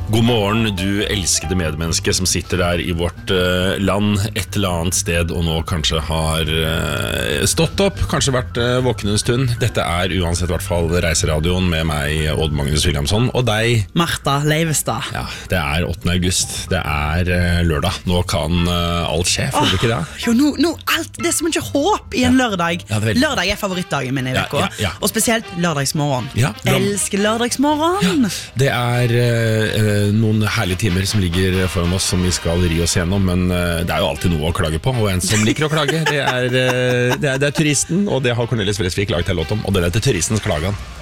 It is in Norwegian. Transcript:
God morgen, du elskede medmenneske som sitter der I vårt land et eller annet sted og nå kanskje har stått opp, kanskje vært våken en stund. Dette uansett I hvert fall Reiseradioen med meg, Odd Magnus Williamson, og deg, Martha Leivestad. Ja, det 8. august, det lørdag. Nå kan alt skje, føler du ikke det? Jo, nå alt, det så mye håp I en lørdag. Ja, lørdag favorittdagen min I vekka, og spesielt lørdagsmorgen. Elsker lørdagsmorgen. Ja, det noen herlige timer som ligger foran oss som vi skal ri oss gjennom, men det jo alltid noe å klage på, og en som liker å klage, det er turisten, og det har Cornelis Vreeswijk laget en låt om, og det heter Turistens klagan.